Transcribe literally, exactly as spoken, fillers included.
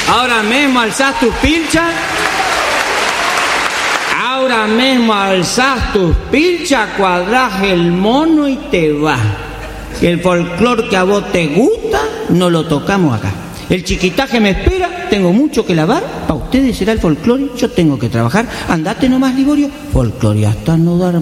Ahora mismo alzás tus pilchas. Ahora mismo alzás tus pilchas, cuadrás el mono y te vas. Y el folclor que a vos te gusta, no lo tocamos acá. El chiquitaje me espera, tengo mucho que lavar. Para ustedes será el folclore, yo tengo que trabajar. Andate nomás, Liborio. Folclore hasta no dar